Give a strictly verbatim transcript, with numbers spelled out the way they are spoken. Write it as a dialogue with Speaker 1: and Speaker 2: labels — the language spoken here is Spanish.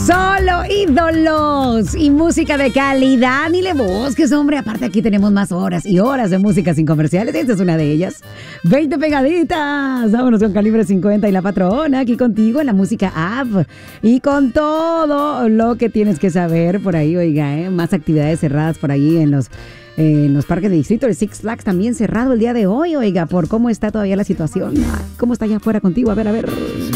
Speaker 1: Solo ídolos y música de calidad. Ni le busques, hombre. Aparte, aquí tenemos más horas y horas de música sin comerciales. Esta es una de ellas. veinte pegaditas. Vámonos con Calibre cincuenta y La Patrona. Aquí contigo en la música app. Y con todo lo que tienes que saber por ahí, oiga, ¿eh? Más actividades cerradas por ahí en los... Eh, en los parques de distrito, el Six Flags también cerrado el día de hoy, oiga, por cómo está todavía la situación. Ay, ¿cómo está allá afuera contigo? A ver, a ver.